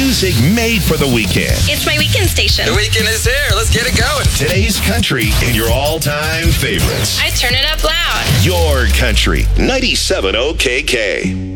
Music made for the weekend. It's my weekend station. The weekend is here. Let's get it going. Today's country and your all-time favorites. I turn it up loud. Your country. 97 OKK.